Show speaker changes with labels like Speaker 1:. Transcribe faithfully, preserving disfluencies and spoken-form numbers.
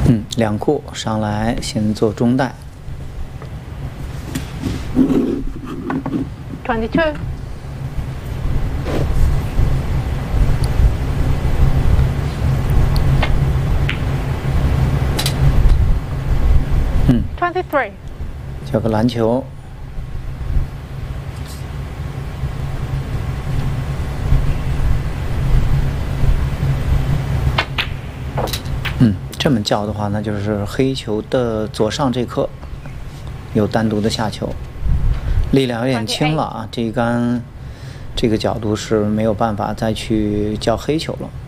Speaker 1: 嗯，两库上来先做中带。
Speaker 2: twenty-two。
Speaker 1: 嗯
Speaker 2: twenty-three。
Speaker 1: 交个篮球。嗯，这么叫的话，那就是黑球的左上这颗有单独的下球，力量有点轻了啊！这一杆这个角度是没有办法再去叫黑球了。